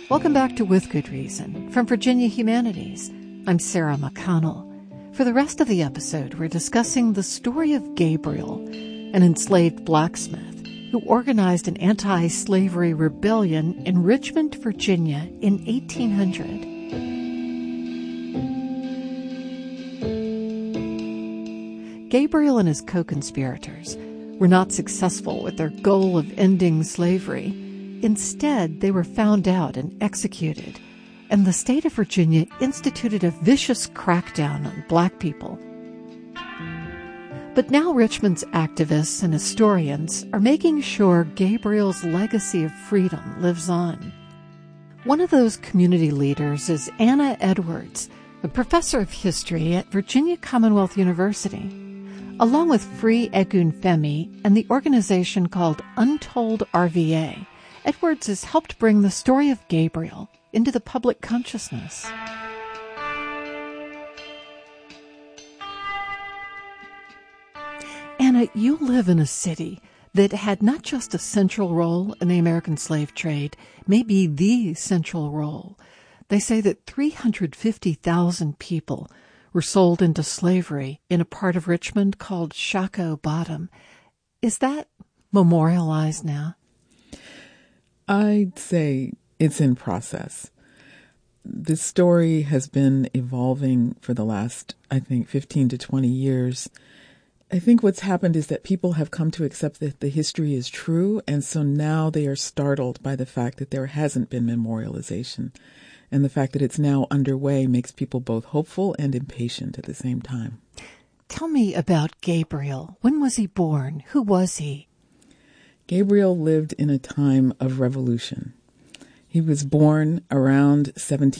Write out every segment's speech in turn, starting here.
Welcome back to With Good Reason from Virginia Humanities. I'm Sarah McConnell. For the rest of the episode, we're discussing the story of Gabriel, an enslaved blacksmith who organized an anti-slavery rebellion in Richmond, Virginia in 1800. Gabriel and his co-conspirators were not successful with their goal of ending slavery. Instead, they were found out and executed, and the state of Virginia instituted a vicious crackdown on black people. But now Richmond's activists and historians are making sure Gabriel's legacy of freedom lives on. One of those community leaders is Anna Edwards, a professor of history at Virginia Commonwealth University. Along with Free Egun Femi and the organization called Untold RVA, Edwards has helped bring the story of Gabriel into the public consciousness. Anna, you live in a city that had not just a central role in the American slave trade, maybe the central role. They say that 350,000 people were sold into slavery in a part of Richmond called Shockoe Bottom. Is that memorialized now? I'd say it's in process. This story has been evolving for the last, 15 to 20 years. I think what's happened is that people have come to accept that the history is true, and so now they are startled by the fact that there hasn't been memorialization. And the fact that it's now underway makes people both hopeful and impatient at the same time. Tell me about Gabriel. When was he born? Who was he? Gabriel lived in a time of revolution. He was born around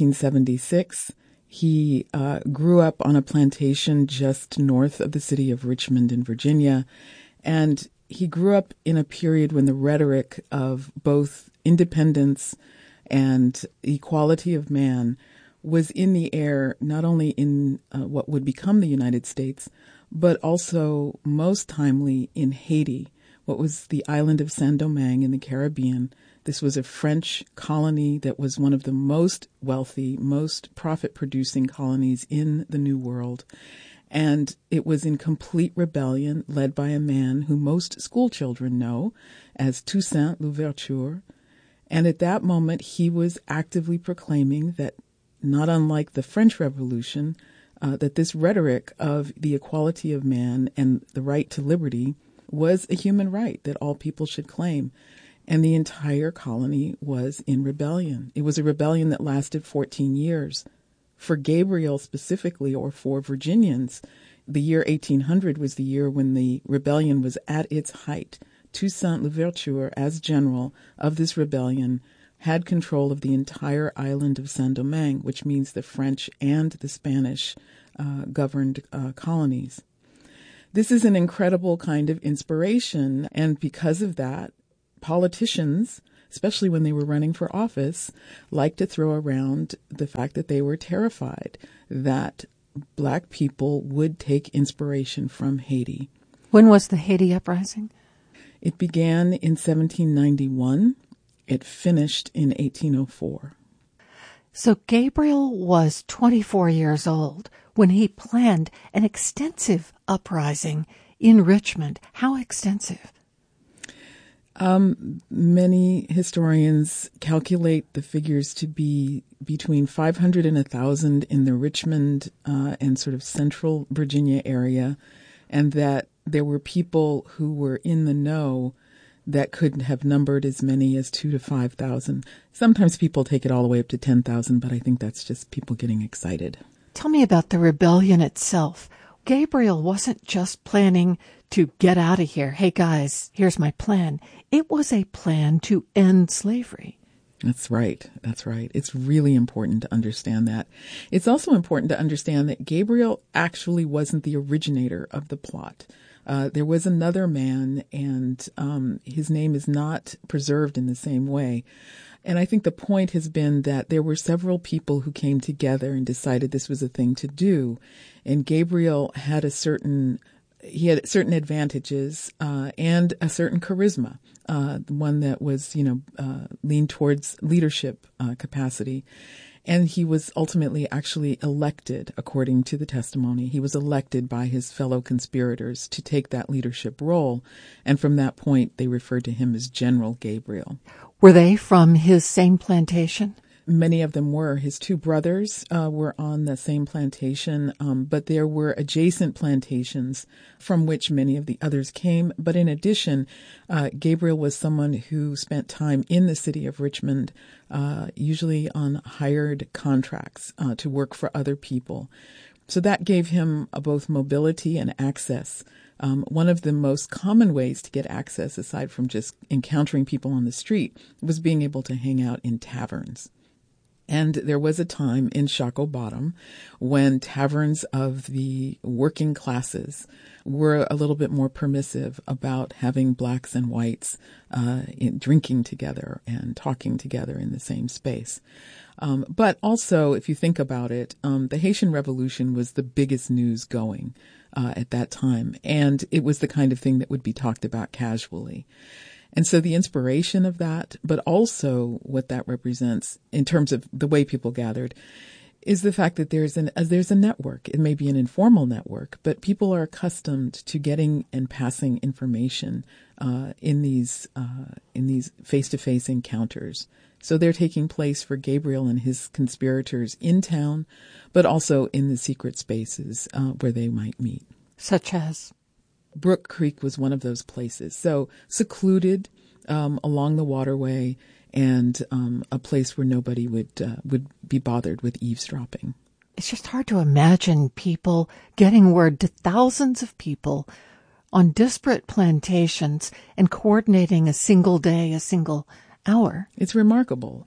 1776. He grew up on a plantation just north of the city of Richmond in Virginia, and he grew up in a period when the rhetoric of both independence and equality of man was in the air, not only in what would become the United States, but also most timely in Haiti, what was the island of Saint-Domingue in the Caribbean. This was a French colony that was one of the most wealthy, most profit-producing colonies in the New World. And it was in complete rebellion, led by a man who most school children know as Toussaint Louverture. And at that moment, he was actively proclaiming that, not unlike the French Revolution, that this rhetoric of the equality of man and the right to liberty was a human right that all people should claim. And the entire colony was in rebellion. It was a rebellion that lasted 14 years. For Gabriel specifically, or for Virginians, the year 1800 was the year when the rebellion was at its height. Toussaint Louverture, as general of this rebellion, had control of the entire island of Saint-Domingue, which means the French and the Spanish governed colonies. This is an incredible kind of inspiration, and because of that, politicians, especially when they were running for office, liked to throw around the fact that they were terrified that black people would take inspiration from Haiti. When was the Haiti uprising? It began in 1791. It finished in 1804. So Gabriel was 24 years old when he planned an extensive uprising in Richmond. How extensive? Many historians calculate the figures to be between 500 and 1,000 in the Richmond and sort of central Virginia area, and that there were people who were in the know that could have numbered as many as 2,000 to 5,000. Sometimes people take it all the way up to 10,000, but I think that's just people getting excited. Tell me about the rebellion itself. Gabriel wasn't just planning to get out of here. Hey, guys, here's my plan. It was a plan to end slavery. That's right. That's right. It's really important to understand that. It's also important to understand that Gabriel actually wasn't the originator of the plot. There was another man, and his name is not preserved in the same way. And I think the point has been that there were several people who came together and decided this was a thing to do. And Gabriel had a certain he had certain advantages and a certain charisma, one that was, leaned towards leadership capacity. And he was ultimately actually elected, according to the testimony. He was elected by his fellow conspirators to take that leadership role. And from that point, they referred to him as General Gabriel. Were they from his same plantation? Many of them were. His two brothers were on the same plantation, but there were adjacent plantations from which many of the others came. But in addition, Gabriel was someone who spent time in the city of Richmond, usually on hired contracts to work for other people. So that gave him both mobility and access. One of the most common ways to get access, aside from just encountering people on the street, was being able to hang out in taverns. And there was a time in Shockoe Bottom when taverns of the working classes were a little bit more permissive about having blacks and whites drinking together and talking together in the same space. But also, if you think about it, the Haitian Revolution was the biggest news going at that time. And it was the kind of thing that would be talked about casually. And so the inspiration of that, but also what that represents in terms of the way people gathered, is the fact that there's a network. It may be an informal network, but people are accustomed to getting and passing information in these face-to-face encounters. So they're taking place for Gabriel and his conspirators in town, but also in the secret spaces where they might meet. Such as? Brook Creek was one of those places. So secluded along the waterway, and a place where nobody would be bothered with eavesdropping. It's just hard to imagine people getting word to thousands of people on disparate plantations and coordinating a single day, a single hour. It's remarkable.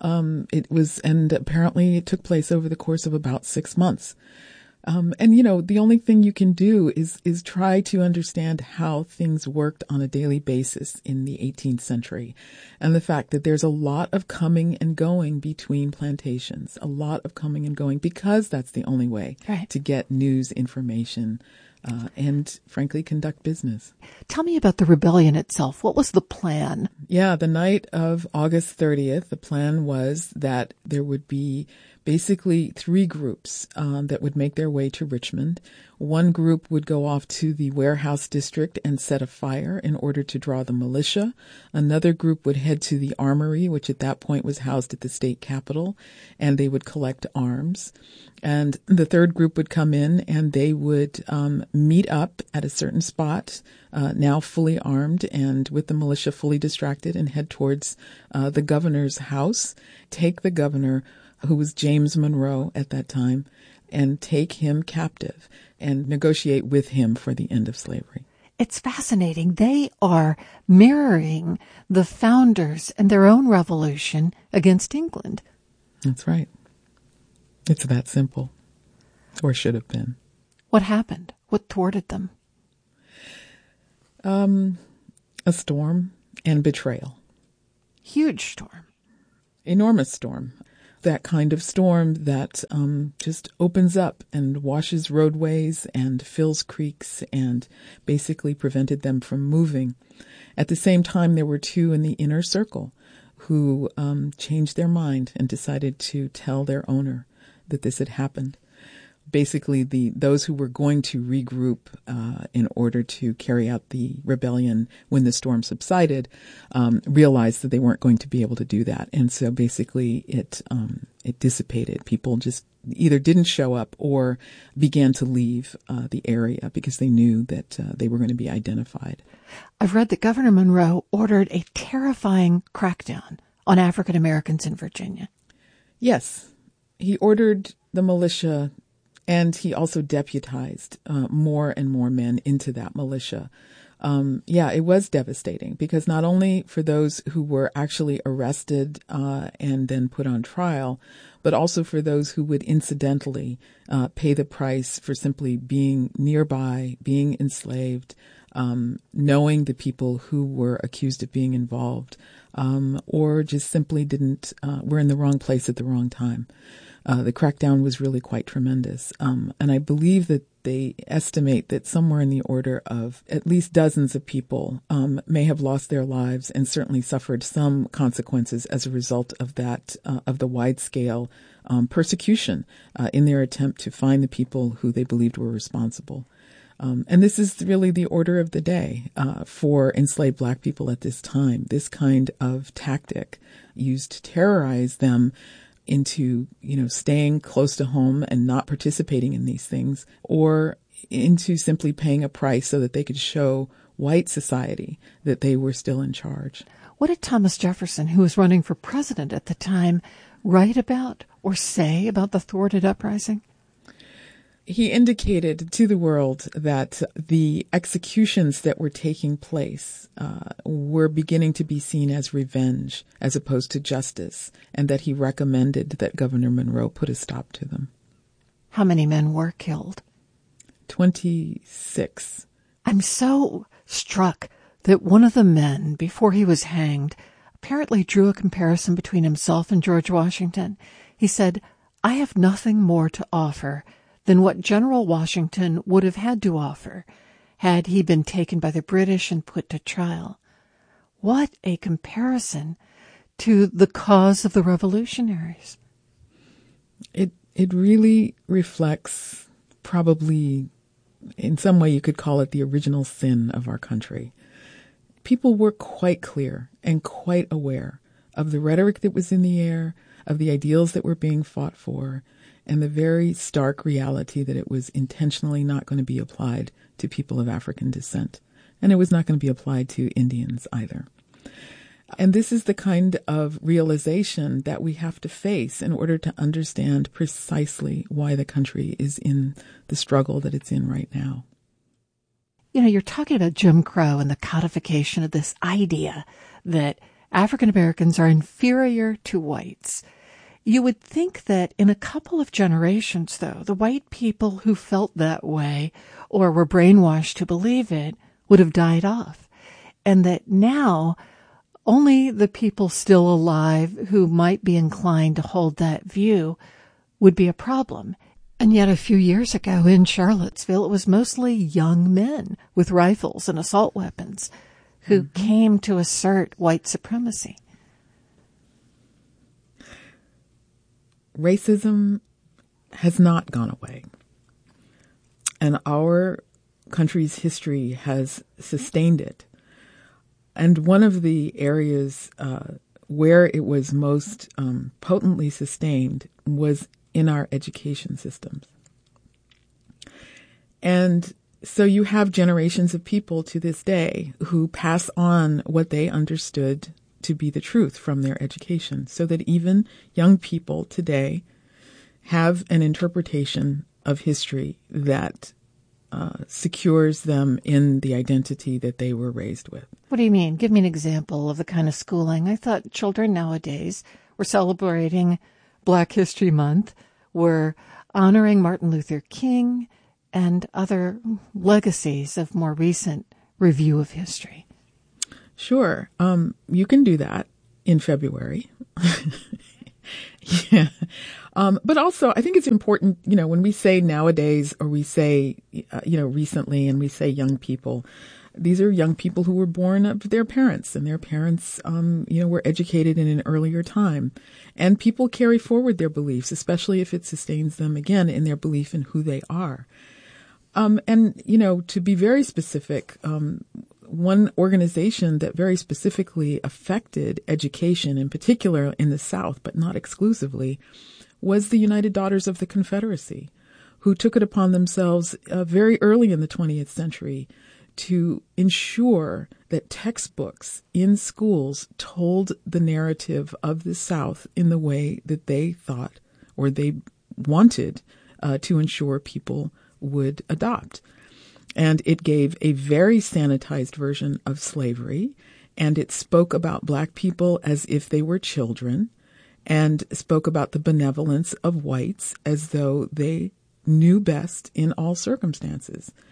And apparently it took place over the course of about 6 months. And the only thing you can do is try to understand how things worked on a daily basis in the 18th century. And the fact that there's a lot of coming and going between plantations, a lot of coming and going, because that's the only way to get news, information, and frankly, conduct business. Tell me about the rebellion itself. What was the plan? Yeah, the night of August 30th, the plan was that there would be basically 3 groups that would make their way to Richmond. One group would go off to the warehouse district and set a fire in order to draw the militia. Another group would head to the armory, which at that point was housed at the state capitol, and they would collect arms. And the third group would come in and they would meet up at a certain spot, now fully armed and with the militia fully distracted, and head towards the governor's house, take the governor, who was James Monroe at that time, and take him captive and negotiate with him for the end of slavery. It's fascinating. They are mirroring the founders and their own revolution against England. That's right. It's that simple, or should have been. What happened? What thwarted them? A storm and betrayal. Huge storm. Enormous storm. That kind of storm that just opens up and washes roadways and fills creeks and basically prevented them from moving. At the same time, there were 2 in the inner circle who changed their mind and decided to tell their owner that this had happened. Basically, those who were going to regroup in order to carry out the rebellion when the storm subsided realized that they weren't going to be able to do that, and so basically it dissipated. People just either didn't show up or began to leave the area because they knew that they were going to be identified. I've read that Governor Monroe ordered a terrifying crackdown on African Americans in Virginia. Yes, he ordered the militia. And he also deputized more and more men into that militia. It was devastating because not only for those who were actually arrested and then put on trial, but also for those who would incidentally pay the price for simply being nearby, being enslaved, knowing the people who were accused of being involved, or just simply were in the wrong place at the wrong time. The crackdown was really quite tremendous. And I believe that they estimate that somewhere in the order of at least dozens of people may have lost their lives and certainly suffered some consequences as a result of that, of the wide-scale persecution in their attempt to find the people who they believed were responsible. And this is really the order of the day for enslaved Black people at this time. This kind of tactic used to terrorize them into, staying close to home and not participating in these things, or into simply paying a price so that they could show white society that they were still in charge. What did Thomas Jefferson, who was running for president at the time, write about or say about the thwarted uprising? He indicated to the world that the executions that were taking place were beginning to be seen as revenge as opposed to justice, and that he recommended that Governor Monroe put a stop to them. How many men were killed? 26. I'm so struck that one of the men, before he was hanged, apparently drew a comparison between himself and George Washington. He said, "I have nothing more to offer than what General Washington would have had to offer had he been taken by the British and put to trial." What a comparison to the cause of the revolutionaries. It really reflects, probably in some way you could call it, the original sin of our country. People were quite clear and quite aware of the rhetoric that was in the air, of the ideals that were being fought for, and the very stark reality that it was intentionally not going to be applied to people of African descent. And it was not going to be applied to Indians either. And this is the kind of realization that we have to face in order to understand precisely why the country is in the struggle that it's in right now. You're talking about Jim Crow and the codification of this idea that African Americans are inferior to whites. You would think that in a couple of generations, though, the white people who felt that way or were brainwashed to believe it would have died off, and that now only the people still alive who might be inclined to hold that view would be a problem. And yet a few years ago in Charlottesville, it was mostly young men with rifles and assault weapons who came to assert white supremacy. Racism has not gone away. And our country's history has sustained it. And one of the areas where it was most potently sustained was in our education systems. And so you have generations of people to this day who pass on what they understood to be the truth from their education, so that even young people today have an interpretation of history that secures them in the identity that they were raised with. What do you mean? Give me an example of the kind of schooling. I thought children nowadays were celebrating Black History Month, were honoring Martin Luther King and other legacies of more recent review of history. Sure. You can do that in February. Yeah. But also, I think it's important, when we say nowadays, or we say, recently, and we say young people, these are young people who were born of their parents, and their parents, were educated in an earlier time. And people carry forward their beliefs, especially if it sustains them, again, in their belief in who they are. To be very specific, one organization that very specifically affected education, in particular in the South, but not exclusively, was the United Daughters of the Confederacy, who took it upon themselves very early in the 20th century to ensure that textbooks in schools told the narrative of the South in the way that they thought or they wanted to ensure people would adopt. And it gave a very sanitized version of slavery, and it spoke about Black people as if they were children, and spoke about the benevolence of whites as though they knew best in all circumstances.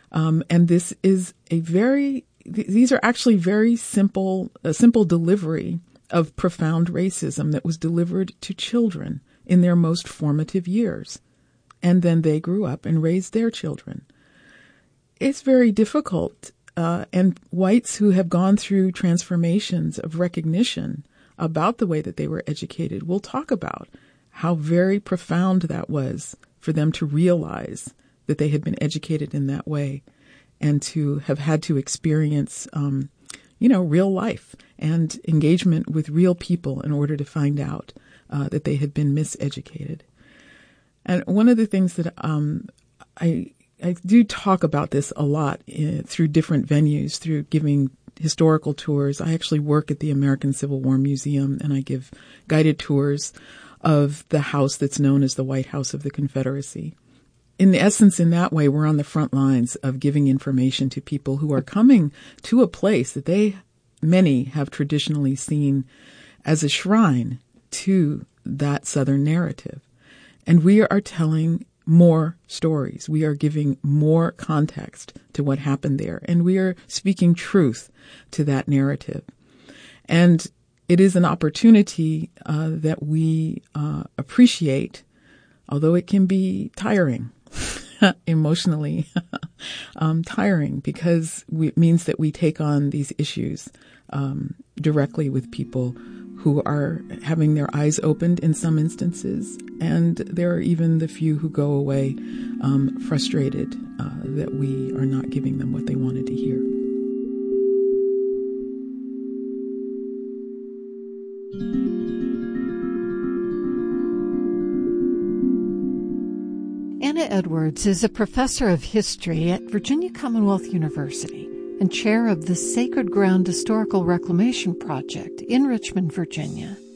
And this is these are actually very simple delivery of profound racism that was delivered to children in their most formative years. And then they grew up and raised their children. It's very difficult. And whites who have gone through transformations of recognition about the way that they were educated will talk about how very profound that was for them to realize that they had been educated in that way and to have had to experience, real life and engagement with real people in order to find out that they had been miseducated. And one of the things that I do talk about this a lot through different venues, through giving historical tours. I actually work at the American Civil War Museum, and I give guided tours of the house that's known as the White House of the Confederacy. In essence, in that way, we're on the front lines of giving information to people who are coming to a place that many have traditionally seen as a shrine to that Southern narrative. And we are telling more stories. We are giving more context to what happened there. And we are speaking truth to that narrative. And it is an opportunity that we appreciate, although it can be tiring, emotionally tiring, because it means that we take on these issues directly with people who are having their eyes opened in some instances. And there are even the few who go away frustrated that we are not giving them what they wanted to hear. Anna Edwards is a professor of history at Virginia Commonwealth University and chair of the Sacred Ground Historical Reclamation Project in Richmond, Virginia.